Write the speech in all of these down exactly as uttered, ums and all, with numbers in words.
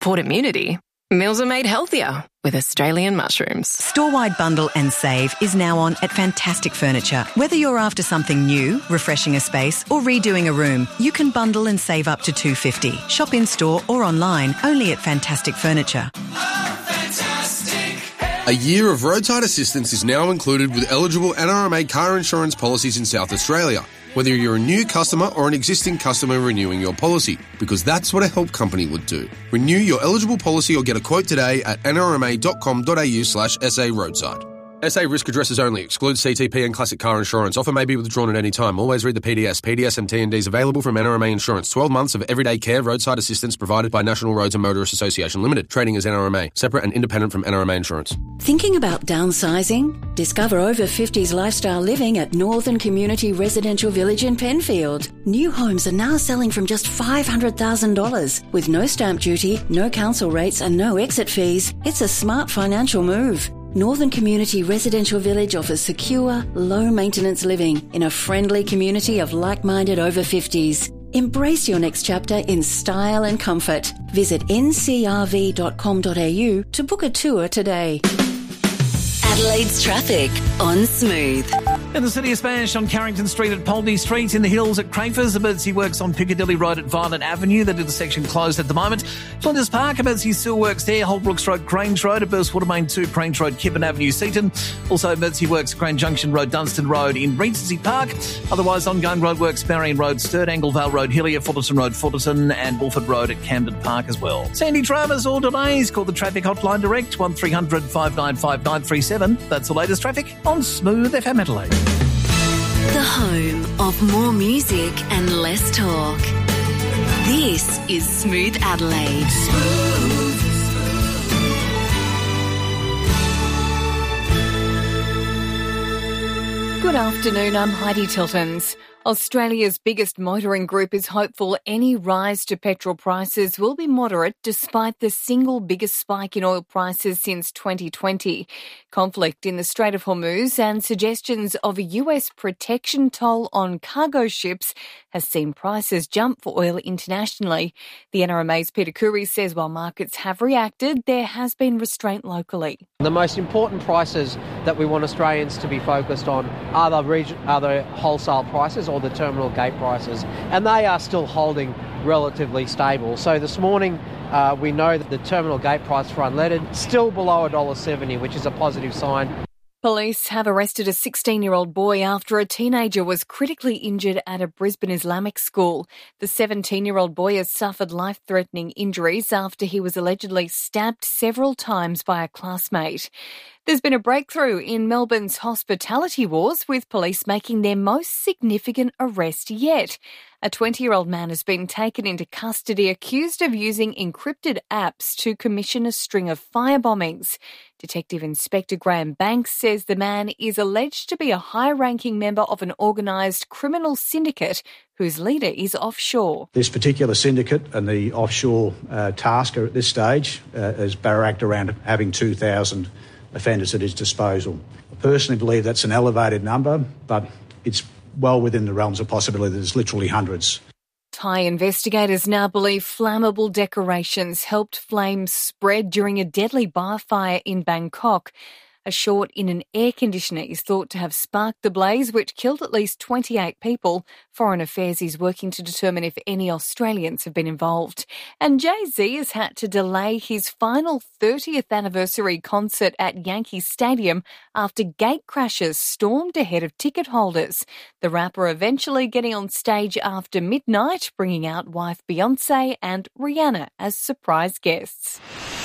Port immunity? Meals are made healthier with Australian mushrooms. Store-wide bundle and save is now on at Fantastic Furniture. Whether you're after something new, refreshing a space or redoing a room, you can bundle and save up to two dollars fifty. Shop in-store or online, only at Fantastic Furniture. A year of roadside assistance is now included with eligible N R M A car insurance policies in South Australia, whether you're a new customer or an existing customer renewing your policy, because that's what a help company would do. Renew your eligible policy or get a quote today at n r m a dot com dot a u slash s a roadside. S A risk addresses only. Excludes C T P and classic car insurance. Offer may be withdrawn at any time. Always read the P D S. P D S and T and Ds available from N R M A Insurance. twelve months of everyday care roadside assistance provided by National Roads and Motorists Association Limited. Trading as N R M A. Separate and independent from N R M A Insurance. Thinking about downsizing? Discover over fifties lifestyle living at Northern Community Residential Village in Penfield. New homes are now selling from just five hundred thousand dollars. With no stamp duty, no council rates and no exit fees, it's a smart financial move. Northern Community Residential Village offers secure, low-maintenance living in a friendly community of like-minded over fifties. Embrace your next chapter in style and comfort. Visit n c r v dot com dot a u to book a tour today. Adelaide's traffic on Smooth. In the city of Smash on Carrington Street at Poldy Street, in the hills at Crafers, emergency works on Piccadilly Road at Violet Avenue. That intersection closed at the moment. Flinders Park, emergency still works there. Holbrooks Road, Grange Road, at Burstwater Main two, Grange Road, Kippen Avenue, Seaton. Also emergency works at Grand Junction Road, Dunstan Road in Regency Park. Otherwise, ongoing roadworks, Marion Road, Sturt, Anglevale Road, Hillier, Fullerton Road, Fullerton, and Wolford Road at Camden Park as well. Sandy dramas or delays? Call the traffic hotline direct, one three hundred five nine five nine three seven. That's the latest traffic on Smooth F M Adelaide. The home of more music and less talk. This is Smooth Adelaide. Smooth. Good afternoon, I'm Heidi Tiltons. Australia's biggest motoring group is hopeful any rise to petrol prices will be moderate despite the single biggest spike in oil prices since twenty twenty. Conflict in the Strait of Hormuz and suggestions of a U S protection toll on cargo ships has seen prices jump for oil internationally. The N R M A's Peter Curry says while markets have reacted, there has been restraint locally. The most important prices that we want Australians to be focused on are the, region, are the wholesale prices or the terminal gate prices, and they are still holding relatively stable. So this morning uh, we know that the terminal gate price for unleaded still below one dollar seventy, which is a positive sign. Police have arrested a sixteen-year-old boy after a teenager was critically injured at a Brisbane Islamic school. The seventeen-year-old boy has suffered life-threatening injuries after he was allegedly stabbed several times by a classmate. There's been a breakthrough in Melbourne's hospitality wars, with police making their most significant arrest yet. A twenty-year-old man has been taken into custody accused of using encrypted apps to commission a string of firebombings. Detective Inspector Graham Banks says the man is alleged to be a high-ranking member of an organised criminal syndicate whose leader is offshore. This particular syndicate and the offshore uh, tasker at this stage uh, is barracked around having two thousand offenders at his disposal. I personally believe that's an elevated number, but it's well within the realms of possibility. There's literally hundreds. Thai investigators now believe flammable decorations helped flames spread during a deadly bar fire in Bangkok. A short in an air conditioner is thought to have sparked the blaze, which killed at least twenty-eight people. Foreign Affairs is working to determine if any Australians have been involved. And Jay-Z has had to delay his final thirtieth anniversary concert at Yankee Stadium after gate crashers stormed ahead of ticket holders. The rapper eventually getting on stage after midnight, bringing out wife Beyonce and Rihanna as surprise guests.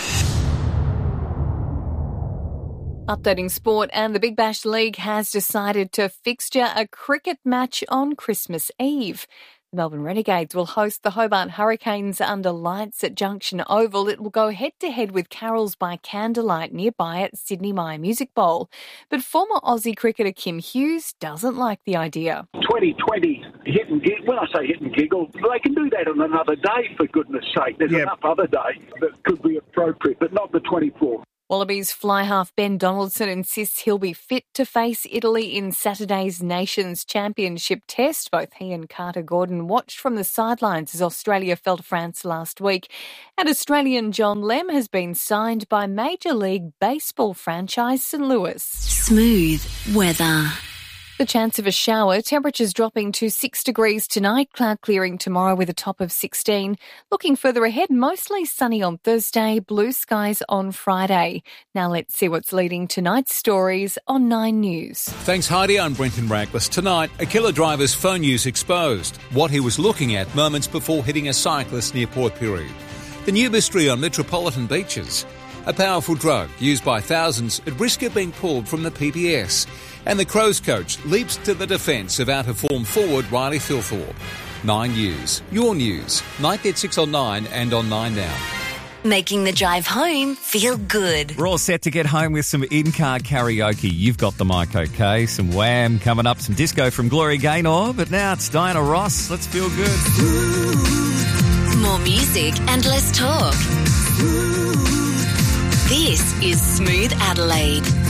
Updating sport, and the Big Bash League has decided to fixture a cricket match on Christmas Eve. The Melbourne Renegades will host the Hobart Hurricanes under lights at Junction Oval. It will go head-to-head with Carols by Candlelight nearby at Sydney Myer Music Bowl. But former Aussie cricketer Kim Hughes doesn't like the idea. twenty twenty, hit and giggle. When I say hit and giggle, they can do that on another day, for goodness sake. There's yep. enough other days that could be appropriate, but not the twenty-fourth. Wallabies fly half Ben Donaldson insists he'll be fit to face Italy in Saturday's Nations Championship test. Both he and Carter Gordon watched from the sidelines as Australia fell to France last week. And Australian John Lem has been signed by Major League Baseball franchise Saint Louis. Smooth weather. The chance of a shower, temperatures dropping to six degrees tonight, cloud clearing tomorrow with a top of sixteen. Looking further ahead, mostly sunny on Thursday, blue skies on Friday. Now let's see what's leading tonight's stories on Nine News. Thanks, Heidi. I'm Brenton Raglis. Tonight, a killer driver's phone use exposed. What he was looking at moments before hitting a cyclist near Port Pirie. The new mystery on metropolitan beaches. A powerful drug used by thousands at risk of being pulled from the P B S. And the Crows coach leaps to the defence of out-of-form forward Riley Philthorpe. Nine News. Your news. Night at six on Nine and on Nine Now. Making the drive home feel good. We're all set to get home with some in-car karaoke. You've got the mic, okay? Some Wham coming up, some disco from Gloria Gaynor, but now it's Diana Ross. Let's feel good. More music and less talk. This is Smooth Adelaide.